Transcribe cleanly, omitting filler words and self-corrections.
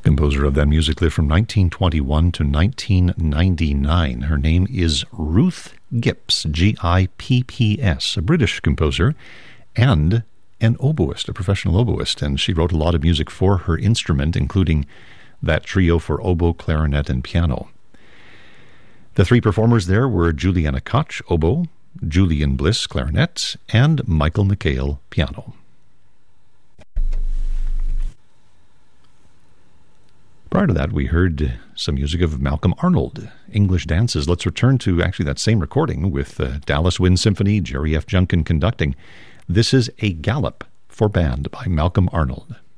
composer of that music lived from 1921 to 1999. Her name is Ruth Gipps, Gipps, a British composer and an oboist, a professional oboist, and she wrote a lot of music for her instrument, including that trio for oboe, clarinet, and piano. The three performers there were Juliana Koch, oboe, Julian Bliss, clarinet, and Michael McHale, piano. Prior to that, we heard some music of Malcolm Arnold, English Dances. Let's return to actually that same recording with Dallas Wind Symphony, Jerry F. Junkin conducting. This is A Gallop for Band by Malcolm Arnold.